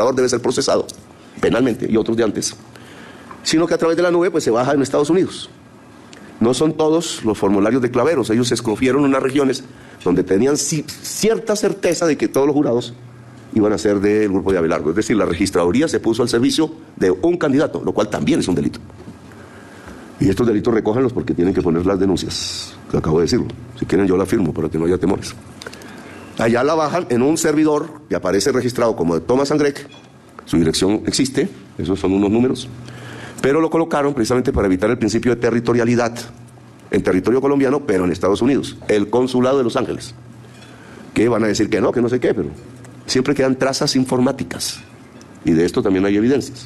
registrador debe ser procesado penalmente y otros de antes, sino que a través de la nube pues se baja en Estados Unidos. No son todos los formularios de claveros, ellos escogieron unas regiones donde tenían cierta certeza de que todos los jurados iban a ser del grupo de Abelardo. Es decir, la registraduría se puso al servicio de un candidato, lo cual también es un delito. Y estos delitos recójanlos porque tienen que poner las denuncias, que acabo de decirlo. Si quieren yo la firmo para que no haya temores. Allá la bajan en un servidor que aparece registrado como de Thomas Sangrec, su dirección existe, esos son unos números, pero lo colocaron precisamente para evitar el principio de territorialidad en territorio colombiano, pero en Estados Unidos, el consulado de Los Ángeles, que van a decir que no sé qué, pero siempre quedan trazas informáticas, y de esto también hay evidencias.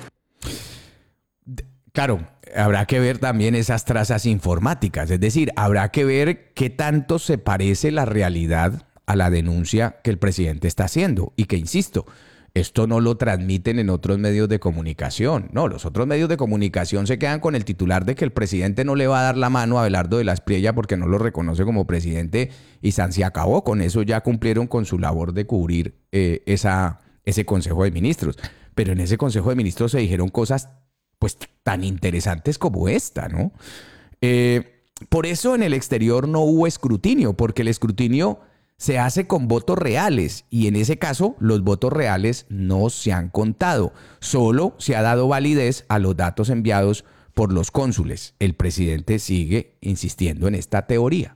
Claro, habrá que ver también esas trazas informáticas, es decir, habrá que ver qué tanto se parece la realidad a la denuncia que el presidente está haciendo, y que, insisto, esto no lo transmiten en otros medios de comunicación. No, los otros medios de comunicación se quedan con el titular de que el presidente no le va a dar la mano a Abelardo de la Espriella porque no lo reconoce como presidente, y se acabó. Con eso ya cumplieron con su labor de cubrir ese Consejo de Ministros. Pero en ese Consejo de Ministros se dijeron cosas pues tan interesantes como esta, ¿no? Por eso en el exterior no hubo escrutinio, porque el escrutinio se hace con votos reales, y en ese caso los votos reales no se han contado. Solo se ha dado validez a los datos enviados por los cónsules. El presidente sigue insistiendo en esta teoría.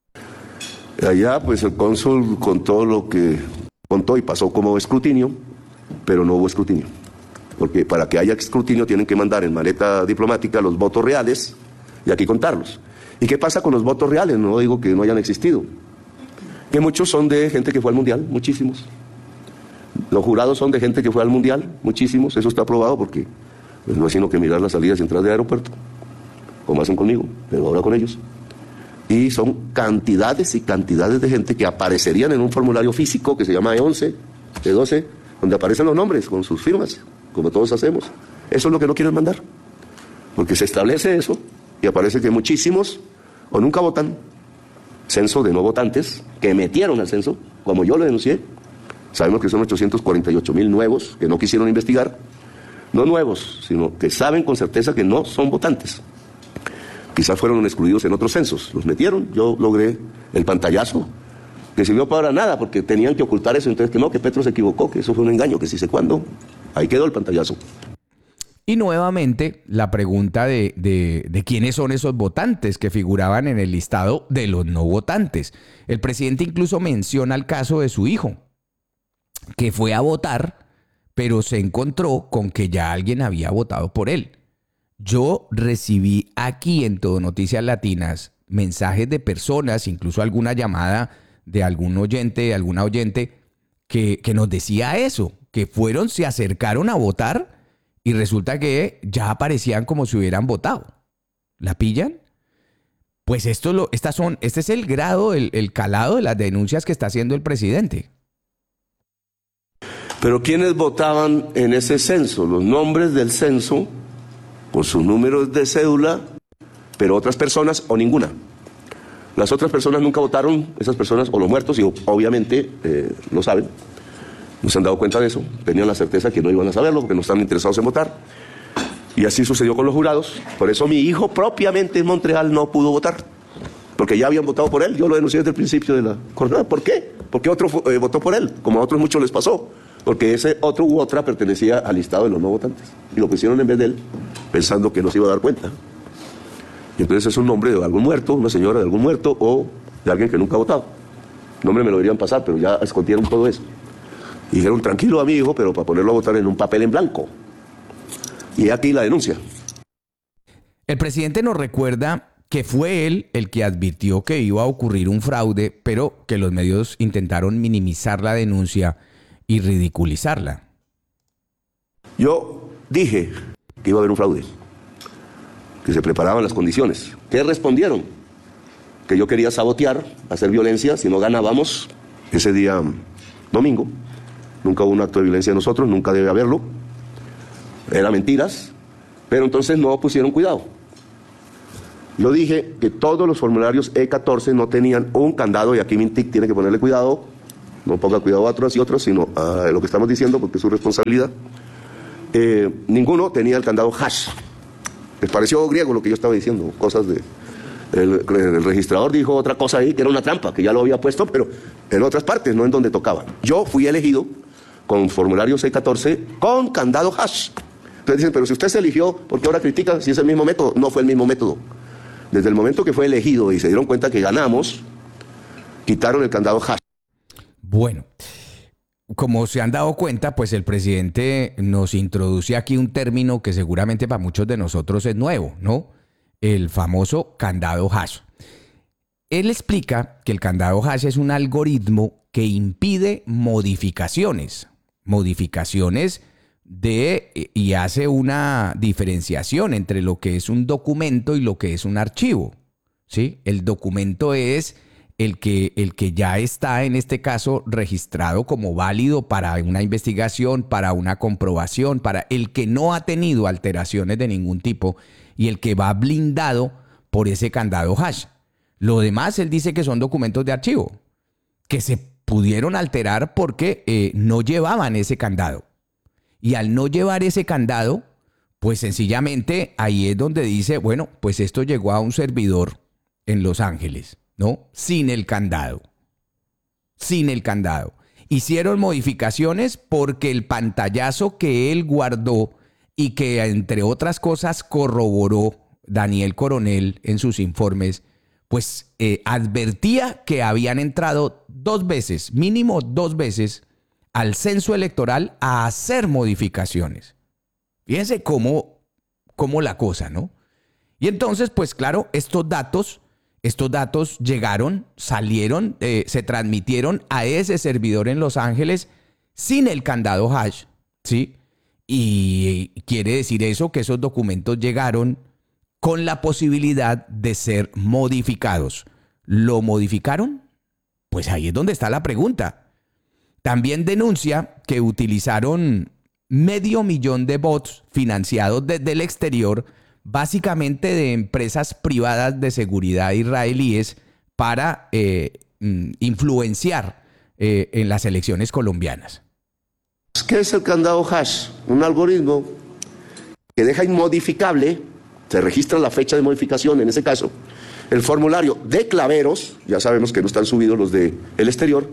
Allá pues el cónsul contó lo que contó y pasó como escrutinio, pero no hubo escrutinio. Porque para que haya escrutinio tienen que mandar en maleta diplomática los votos reales y aquí contarlos. ¿Y qué pasa con los votos reales? No digo que no hayan existido. Que muchos son de gente que fue al Mundial, muchísimos. Los jurados son de gente que fue al Mundial, muchísimos. Eso está probado porque pues, no es sino que mirar las salidas y entradas de aeropuerto, como hacen conmigo, pero ahora con ellos. Y son cantidades y cantidades de gente que aparecerían en un formulario físico que se llama E11, E12, donde aparecen los nombres con sus firmas, como todos hacemos. Eso es lo que no quieren mandar, porque se establece eso y aparece que muchísimos o nunca votan. Censo de no votantes que metieron al censo, como yo lo denuncié. Sabemos que son 848,000 nuevos que no quisieron investigar. No nuevos, sino que saben con certeza que no son votantes. Quizás fueron excluidos en otros censos. Los metieron, yo logré el pantallazo, que sirvió para nada, porque tenían que ocultar eso. Entonces, que no, que Petro se equivocó, que eso fue un engaño, que sí sé cuándo. Ahí quedó el pantallazo. Y nuevamente la pregunta de quiénes son esos votantes que figuraban en el listado de los no votantes. El presidente incluso menciona el caso de su hijo, que fue a votar, pero se encontró con que ya alguien había votado por él. Yo recibí aquí en Todo Noticias Latinas mensajes de personas, incluso alguna llamada de algún oyente, de alguna oyente, que nos decía eso, que se acercaron a votar, y resulta que ya aparecían como si hubieran votado. ¿La pillan? Pues este es el grado, el calado de las denuncias que está haciendo el presidente. Pero ¿quiénes votaban en ese censo? Los nombres del censo, con sus números de cédula, pero otras personas o ninguna. Las otras personas nunca votaron, esas personas, o los muertos, y obviamente lo saben. No se han dado cuenta de eso, tenían la certeza que no iban a saberlo porque no están interesados en votar. Y así sucedió con los jurados. Por eso mi hijo propiamente en Montreal no pudo votar, porque ya habían votado por él. Yo lo denuncié desde el principio de la jornada. ¿Por qué? Porque otro votó por él, como a otros muchos les pasó, porque ese otro u otra pertenecía al listado de los no votantes. Y lo pusieron en vez de él, pensando que no se iba a dar cuenta. Y entonces es un nombre de algún muerto, una señora de algún muerto o de alguien que nunca ha votado. El nombre me lo deberían pasar, pero ya escondieron todo eso. Y dijeron, tranquilo a mi hijo, pero para ponerlo a votar en un papel en blanco. Y aquí la denuncia. El presidente nos recuerda que fue él el que advirtió que iba a ocurrir un fraude, pero que los medios intentaron minimizar la denuncia y ridiculizarla. Yo dije que iba a haber un fraude, que se preparaban las condiciones. ¿Qué respondieron? Que yo quería sabotear, hacer violencia si no ganábamos ese día domingo. Nunca hubo un acto de violencia de nosotros, nunca debe haberlo. Eran mentiras, pero entonces no pusieron cuidado. Yo dije que todos los formularios E14 no tenían un candado, y aquí Mintic tiene que ponerle cuidado, no ponga cuidado a otros y otros, sino a lo que estamos diciendo, porque es su responsabilidad. Ninguno tenía el candado hash. Les pareció griego lo que yo estaba diciendo, cosas de... El registrador dijo otra cosa ahí, que era una trampa, que ya lo había puesto, pero en otras partes, no en donde tocaba. Yo fui elegido con formulario C14 con candado hash. Entonces dicen, pero si usted se eligió, ¿por qué ahora critica si es el mismo método? No fue el mismo método. Desde el momento que fue elegido y se dieron cuenta que ganamos, quitaron el candado hash. Bueno, como se han dado cuenta, pues el presidente nos introduce aquí un término que seguramente para muchos de nosotros es nuevo, ¿no? El famoso candado hash. Él explica que el candado hash es un algoritmo que impide modificaciones y hace una diferenciación entre lo que es un documento y lo que es un archivo, ¿sí? El documento es el que ya está, en este caso, registrado como válido para una investigación, para una comprobación, para el que no ha tenido alteraciones de ningún tipo y el que va blindado por ese candado hash. Lo demás, él dice que son documentos de archivo, que se pudieron alterar porque no llevaban ese candado. Y al no llevar ese candado, pues sencillamente ahí es donde dice, bueno, pues esto llegó a un servidor en Los Ángeles, ¿no? Sin el candado. Sin el candado. Hicieron modificaciones porque el pantallazo que él guardó y que, entre otras cosas, corroboró Daniel Coronel en sus informes, pues advertía que habían entrado 2 veces, mínimo 2 veces, al censo electoral a hacer modificaciones. Fíjense cómo la cosa, ¿no? Y entonces, pues claro, estos datos llegaron, salieron, se transmitieron a ese servidor en Los Ángeles sin el candado hash, ¿sí? Y quiere decir eso que esos documentos llegaron con la posibilidad de ser modificados. ¿Lo modificaron? Pues ahí es donde está la pregunta. También denuncia que utilizaron 500,000 de bots financiados desde el exterior, básicamente de empresas privadas de seguridad israelíes, para influenciar en las elecciones colombianas. ¿Qué es el candado hash? Un algoritmo que deja inmodificable, se registra la fecha de modificación, en ese caso, el formulario de claveros, ya sabemos que no están subidos los del exterior,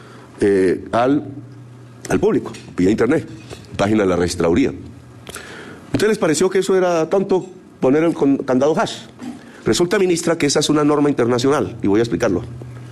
al público, vía internet, página de la registraduría. ¿A ustedes les pareció que eso era tonto, poner el candado hash? Resulta, ministra, que esa es una norma internacional, y voy a explicarlo.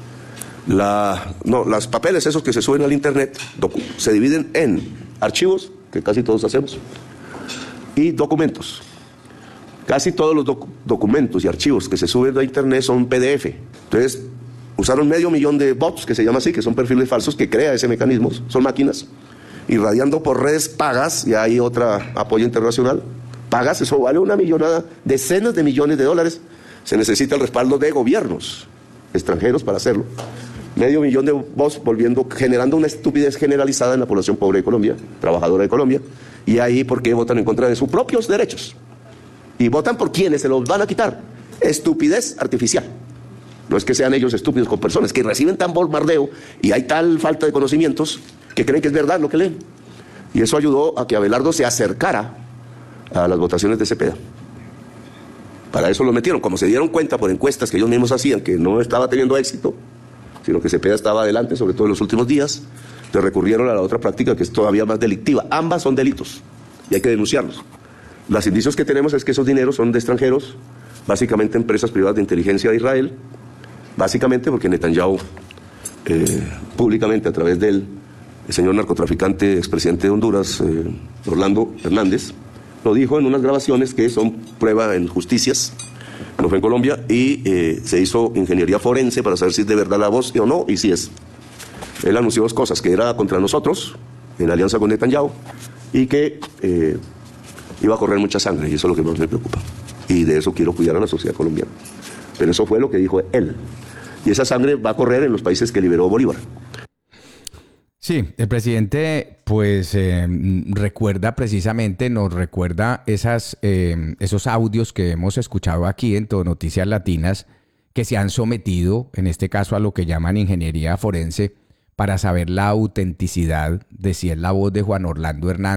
Los papeles esos que se suben al internet se dividen en archivos, que casi todos hacemos, y documentos. Casi todos los documentos y archivos que se suben a internet son PDF. Entonces, usaron 500,000 de bots, que se llama así, que son perfiles falsos, que crea ese mecanismo, son máquinas, irradiando por redes pagas, y hay otro apoyo internacional, pagas, eso vale una millonada, decenas de millones de dólares. Se necesita el respaldo de gobiernos extranjeros para hacerlo. 500,000 de bots generando una estupidez generalizada en la población pobre de Colombia, trabajadora de Colombia, y ahí porque votan en contra de sus propios derechos. Y votan por quienes se los van a quitar. Estupidez artificial. No es que sean ellos estúpidos con personas, que reciben tan bombardeo y hay tal falta de conocimientos que creen que es verdad lo que leen. Y eso ayudó a que Abelardo se acercara a las votaciones de Cepeda. Para eso lo metieron. Como se dieron cuenta por encuestas que ellos mismos hacían que no estaba teniendo éxito, sino que Cepeda estaba adelante, sobre todo en los últimos días, le recurrieron a la otra práctica que es todavía más delictiva. Ambas son delitos y hay que denunciarlos. Los indicios que tenemos es que esos dineros son de extranjeros, básicamente empresas privadas de inteligencia de Israel, básicamente porque Netanyahu, públicamente a través del señor narcotraficante, expresidente de Honduras, Orlando Hernández, lo dijo en unas grabaciones que son prueba en justicias, no fue en Colombia, y se hizo ingeniería forense para saber si es de verdad la voz o no, y si es. Él anunció 2 cosas, que era contra nosotros, en alianza con Netanyahu, y que iba a correr mucha sangre, y eso es lo que más me preocupa. Y de eso quiero cuidar a la sociedad colombiana. Pero eso fue lo que dijo él. Y esa sangre va a correr en los países que liberó Bolívar. Sí, el presidente pues nos recuerda esos audios que hemos escuchado aquí en Todo Noticias Latinas, que se han sometido, en este caso, a lo que llaman ingeniería forense, para saber la autenticidad de si es la voz de Juan Orlando Hernández